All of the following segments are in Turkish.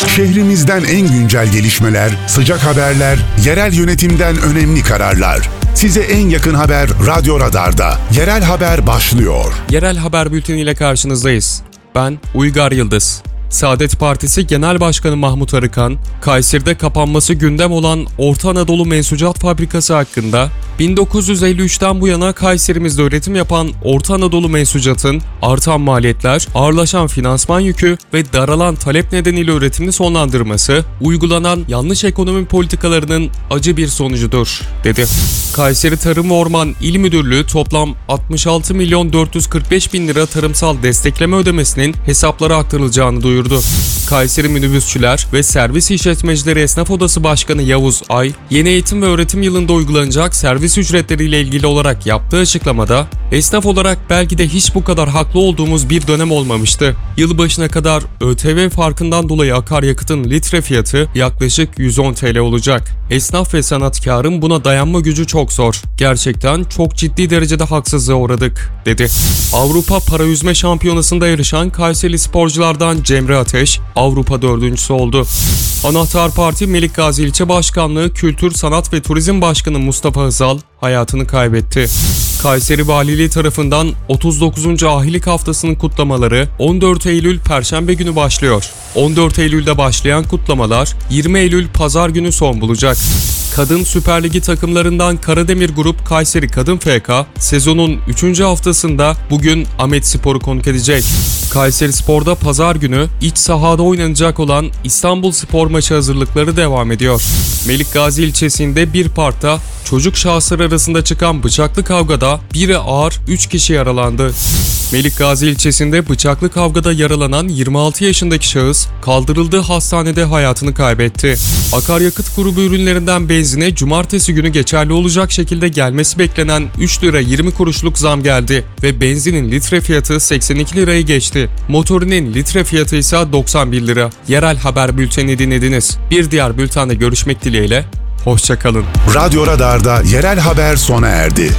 Şehrimizden en güncel gelişmeler, sıcak haberler, yerel yönetimden önemli kararlar. Size en yakın haber Radyo Radar'da. Yerel haber başlıyor. Yerel haber bülteniyle karşınızdayız. Ben Uygar Yıldız. Saadet Partisi Genel Başkanı Mahmut Arıkan, Kayseri'de kapanması gündem olan Orta Anadolu Mensucat Fabrikası hakkında 1953'ten bu yana Kayserimizde üretim yapan Orta Anadolu Mensucat'ın artan maliyetler, ağırlaşan finansman yükü ve daralan talep nedeniyle üretimini sonlandırması, uygulanan yanlış ekonomi politikalarının acı bir sonucudur, dedi. Kayseri Tarım ve Orman İl Müdürlüğü toplam 66 milyon 445 bin lira tarımsal destekleme ödemesinin hesaplara aktarılacağını duyurdu. Kayseri Minibüsçüler ve Servis İşletmecileri Esnaf Odası Başkanı Yavuz Ay, yeni eğitim ve öğretim yılında uygulanacak servis ücretleriyle ilgili olarak yaptığı açıklamada, esnaf olarak belki de hiç bu kadar haklı olduğumuz bir dönem olmamıştı. Yılbaşına kadar ÖTV farkından dolayı akaryakıtın litre fiyatı yaklaşık 110 TL olacak. Esnaf ve sanatkarın buna dayanma gücü çok zor. Gerçekten çok ciddi derecede haksızlığa uğradık, dedi. Avrupa Para Yüzme Şampiyonası'nda yarışan Kayseri sporculardan Cemre Ateş, Avrupa dördüncüsü oldu. Anahtar Parti Melikgazi İlçe Başkanlığı Kültür, Sanat ve Turizm Başkanı Mustafa Hızal hayatını kaybetti. Kayseri Valiliği tarafından 39. Ahilik Haftası'nın kutlamaları 14 Eylül Perşembe günü başlıyor. 14 Eylül'de başlayan kutlamalar 20 Eylül Pazar günü son bulacak. Kadın Süper Ligi takımlarından Karademir Grup Kayseri Kadın FK sezonun 3. haftasında bugün Ahmetspor'u konuk edecek. Kayseri Spor'da pazar günü iç sahada oynanacak olan İstanbul Spor maçı hazırlıkları devam ediyor. Melikgazi ilçesinde bir parkta çocuk şahıslar arasında çıkan bıçaklı kavgada biri ağır 3 kişi yaralandı. Melikgazi ilçesinde bıçaklı kavgada yaralanan 26 yaşındaki şahıs kaldırıldığı hastanede hayatını kaybetti. Akaryakıt grubu ürünlerinden benzine cumartesi günü geçerli olacak şekilde gelmesi beklenen 3 lira 20 kuruşluk zam geldi ve benzinin litre fiyatı 82 lirayı geçti. Motorinin litre fiyatı ise 91 lira. Yerel haber bülteni dinlediniz. Bir diğer bültende görüşmek dileğiyle. Hoşça kalın. Radyo Radar'da yerel haber sona erdi.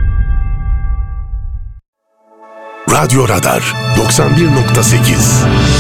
Radyo Radar 91.8